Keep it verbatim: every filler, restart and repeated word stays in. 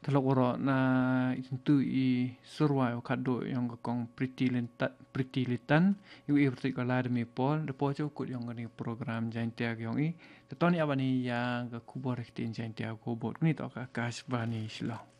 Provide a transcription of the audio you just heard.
Telok oro na itu i surwa o kado yang kong pretty lentat pretty litan yu i bertik kala demi pol depo cukut yang ni program jain tiag yang i tetoni abani yang ke kubor ektin jain tiag kubot ni to ka kas bani silo